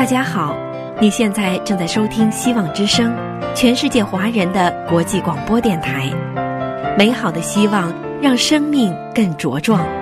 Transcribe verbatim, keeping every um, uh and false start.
大家好，你现在正在收听希望之声，全世界华人的国际广播电台。美好的希望让生命更茁壮。